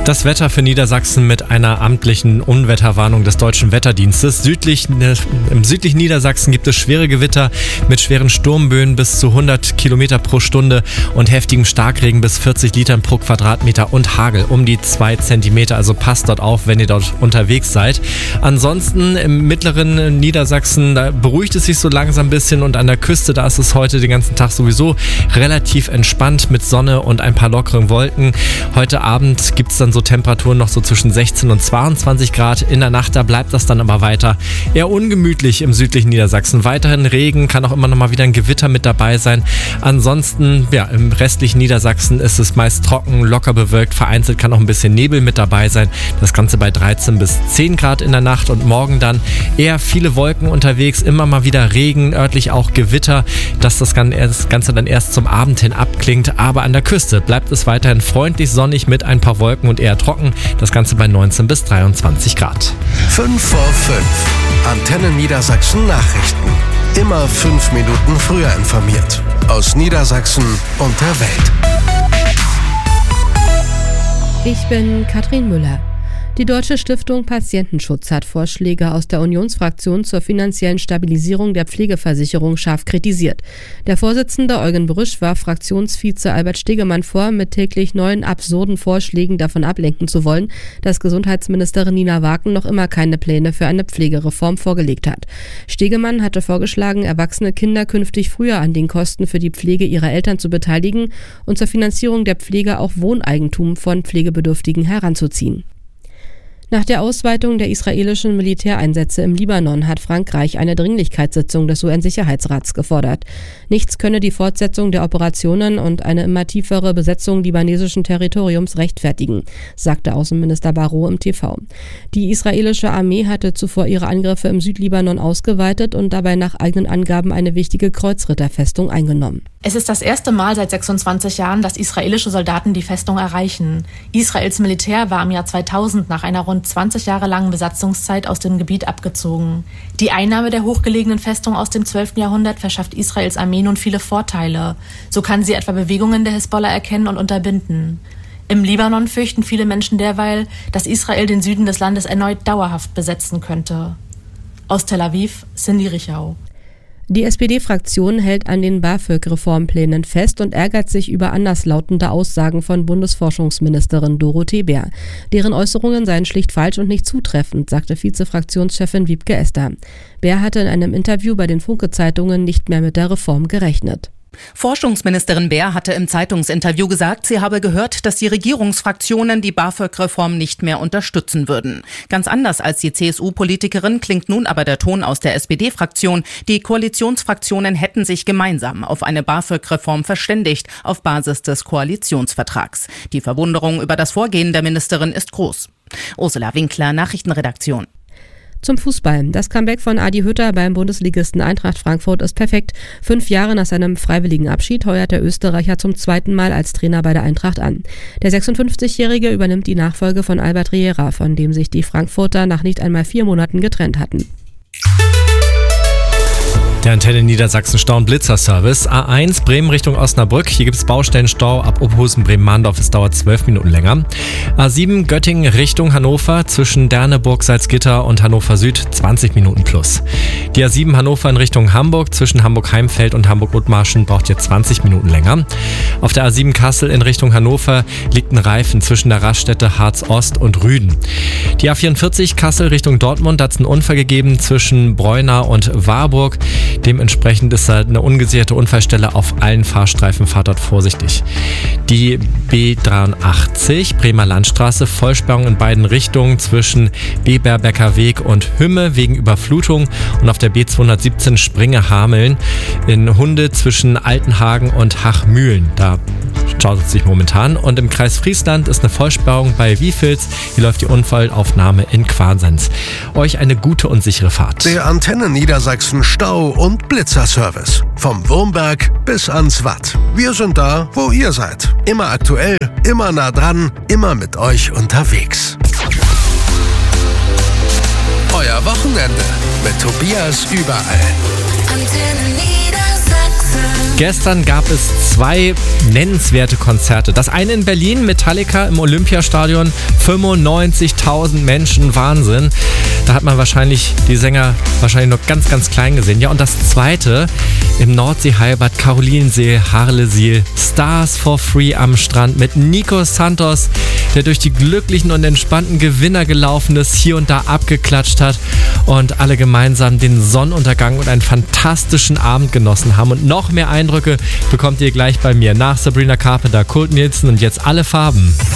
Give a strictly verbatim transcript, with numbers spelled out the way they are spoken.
Das Wetter für Niedersachsen mit einer amtlichen Unwetterwarnung des Deutschen Wetterdienstes. Südlich, Im südlichen Niedersachsen gibt es schwere Gewitter mit schweren Sturmböen bis zu hundert Kilometer pro Stunde und heftigem Starkregen bis vierzig Litern pro Quadratmeter und Hagel um die zwei Zentimeter. Also passt dort auf, wenn ihr dort unterwegs seid. Ansonsten im mittleren Niedersachsen, da beruhigt es sich so langsam ein bisschen und an der Küste, da ist es heute den ganzen Tag sowieso relativ entspannt mit Sonne und ein paar lockeren Wolken. Heute Abend gibt es dann so Temperaturen noch so zwischen sechzehn und zweiundzwanzig Grad. In der Nacht, da bleibt das dann aber weiter eher ungemütlich im südlichen Niedersachsen. Weiterhin Regen, kann auch immer noch mal wieder ein Gewitter mit dabei sein. Ansonsten, ja, im restlichen Niedersachsen ist es meist trocken, locker bewölkt. Vereinzelt kann auch ein bisschen Nebel mit dabei sein. Das Ganze bei dreizehn bis zehn Grad in der Nacht und morgen dann eher viele Wolken unterwegs, immer mal wieder Regen, örtlich auch Gewitter, dass das Ganze dann erst zum Abend hin abklingt. Aber an der Küste bleibt es weiterhin freundlich sonnig mit ein paar Wolken und eher trocken. Das Ganze bei neunzehn bis dreiundzwanzig Grad. fünf vor fünf. Antenne Niedersachsen Nachrichten. Immer fünf Minuten früher informiert. Aus Niedersachsen und der Welt. Ich bin Katrin Müller. Die Deutsche Stiftung Patientenschutz hat Vorschläge aus der Unionsfraktion zur finanziellen Stabilisierung der Pflegeversicherung scharf kritisiert. Der Vorsitzende Eugen Brüsch warf Fraktionsvize Albert Stegemann vor, mit täglich neuen absurden Vorschlägen davon ablenken zu wollen, dass Gesundheitsministerin Nina Waken noch immer keine Pläne für eine Pflegereform vorgelegt hat. Stegemann hatte vorgeschlagen, erwachsene Kinder künftig früher an den Kosten für die Pflege ihrer Eltern zu beteiligen und zur Finanzierung der Pflege auch Wohneigentum von Pflegebedürftigen heranzuziehen. Nach der Ausweitung der israelischen Militäreinsätze im Libanon hat Frankreich eine Dringlichkeitssitzung des U N-Sicherheitsrats gefordert. Nichts könne die Fortsetzung der Operationen und eine immer tiefere Besetzung libanesischen Territoriums rechtfertigen, sagte Außenminister Barrot im T V. Die israelische Armee hatte zuvor ihre Angriffe im Südlibanon ausgeweitet und dabei nach eigenen Angaben eine wichtige Kreuzritterfestung eingenommen. Es ist das erste Mal seit sechsundzwanzig Jahren, dass israelische Soldaten die Festung erreichen. Israels Militär war im Jahr zweitausend nach einer rund zwanzig Jahre langen Besatzungszeit aus dem Gebiet abgezogen. Die Einnahme der hochgelegenen Festung aus dem zwölften Jahrhundert verschafft Israels Armee nun viele Vorteile. So kann sie etwa Bewegungen der Hisbollah erkennen und unterbinden. Im Libanon fürchten viele Menschen derweil, dass Israel den Süden des Landes erneut dauerhaft besetzen könnte. Aus Tel Aviv, Cindy Richau. Die S P D-Fraktion hält an den BAföG-Reformplänen fest und ärgert sich über anderslautende Aussagen von Bundesforschungsministerin Dorothee Bär. Deren Äußerungen seien schlicht falsch und nicht zutreffend, sagte Vize-Fraktionschefin Wiebke Esther. Bär hatte in einem Interview bei den Funke-Zeitungen nicht mehr mit der Reform gerechnet. Forschungsministerin Bär hatte im Zeitungsinterview gesagt, sie habe gehört, dass die Regierungsfraktionen die BAföG-Reform nicht mehr unterstützen würden. Ganz anders als die C S U-Politikerin klingt nun aber der Ton aus der S P D-Fraktion. Die Koalitionsfraktionen hätten sich gemeinsam auf eine BAföG-Reform verständigt, auf Basis des Koalitionsvertrags. Die Verwunderung über das Vorgehen der Ministerin ist groß. Ursula Winkler, Nachrichtenredaktion. Zum Fußball. Das Comeback von Adi Hütter beim Bundesligisten Eintracht Frankfurt ist perfekt. Fünf Jahre nach seinem freiwilligen Abschied heuert der Österreicher zum zweiten Mal als Trainer bei der Eintracht an. Der sechsundfünfzigjährige übernimmt die Nachfolge von Albert Riera, von dem sich die Frankfurter nach nicht einmal vier Monaten getrennt hatten. Der Antenne Niedersachsen Stau- und Blitzerservice. A eins Bremen Richtung Osnabrück. Hier gibt es Baustellenstau ab Oberhausen Bremen-Mahndorf. Es dauert zwölf Minuten länger. A sieben Göttingen Richtung Hannover zwischen Derneburg, Salzgitter und Hannover Süd zwanzig Minuten plus. Die A sieben Hannover in Richtung Hamburg zwischen Hamburg-Heimfeld und Hamburg-Othmarschen braucht ihr zwanzig Minuten länger. Auf der A sieben Kassel in Richtung Hannover liegt ein Reifen zwischen der Raststätte Harz-Ost und Rüden. Die A vierundvierzig Kassel Richtung Dortmund, da hat es einen Unfall gegeben zwischen Breuna und Warburg. Dementsprechend ist da eine ungesicherte Unfallstelle auf allen Fahrstreifen. Fahrt dort vorsichtig. Die B dreiundachtzig Bremer Landstraße, Vollsperrung in beiden Richtungen zwischen Beberbecker Weg und Hümme wegen Überflutung. Und auf der B zweihundertsiebzehn Springe-Hameln in Hunde zwischen Altenhagen und Hachmühlen. Da schaut es sich momentan. Und im Kreis Friesland ist eine Vollsperrung bei Wiefels. Hier läuft die Unfallaufnahme in Quansens. Euch eine gute und sichere Fahrt. Der Antenne Niedersachsen Stau- und Blitzerservice. Vom Wurmberg bis ans Watt. Wir sind da, wo ihr seid. Immer aktuell, immer nah dran, immer mit euch unterwegs. Euer Wochenende mit Tobias überall. Antenne Niedersachsen. Gestern gab es zwei nennenswerte Konzerte. Das eine in Berlin, Metallica im Olympiastadion, fünfundneunzigtausend Menschen, Wahnsinn. Da hat man wahrscheinlich die Sänger wahrscheinlich noch ganz, ganz klein gesehen. Ja, und das zweite im Nordsee-Heilbad Karolinensee, Harlesiel, Stars for Free am Strand mit Nico Santos, der durch die glücklichen und entspannten Gewinner gelaufen ist, hier und da abgeklatscht hat und alle gemeinsam den Sonnenuntergang und einen fantastischen Abend genossen haben. Und noch mehr Eindrücke bekommt ihr gleich bei mir nach Sabrina Carpenter, Kult Nielsen und jetzt alle Farben.